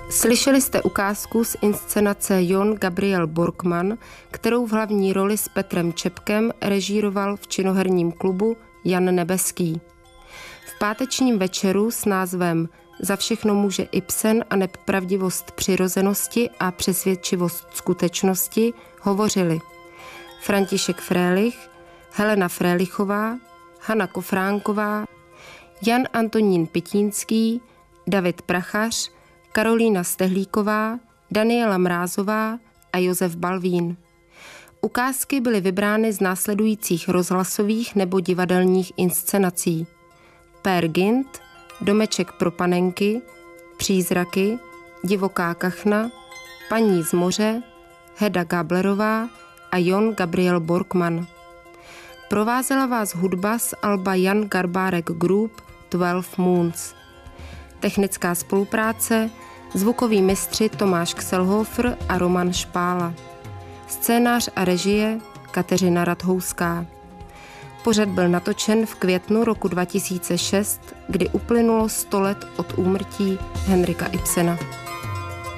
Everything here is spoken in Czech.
Slyšeli jste ukázku z inscenace Jon Gabriel Borkman, kterou v hlavní roli s Petrem Čepkem režíroval v činoherním klubu Jan Nebeský. V pátečním večeru s názvem Za všechno může Ibsen a neb pravdivost přirozenosti a přesvědčivost skutečnosti hovořili František Frélich, Helena Frélichová, Hana Kofránková, Jan Antonín Pitínský, David Prachař, Karolína Stehlíková, Daniela Mrázová a Josef Balvín. Ukázky byly vybrány z následujících rozhlasových nebo divadelních inscenací: Pér Gynt, Domeček pro panenky, Přízraky, Divoká kachna, Paní z moře, Heda Gablerová a Jon Gabriel Borkman. Provázela vás hudba z alba Jan Garbárek Group 12 Moons. Technická spolupráce, zvukoví mistři Tomáš Kselhofer a Roman Špála. Scénář a režie Kateřina Radhouská. Pořad byl natočen v květnu roku 2006, kdy uplynulo 100 let od úmrtí Henrika Ibsena.